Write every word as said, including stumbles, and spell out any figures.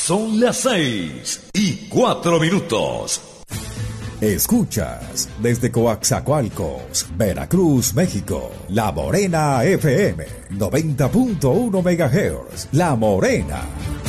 Son las seis y cuatro minutos. Escuchas desde Coaxacualcos, Veracruz, México, La Morena F M, noventa punto uno megahertz. La Morena.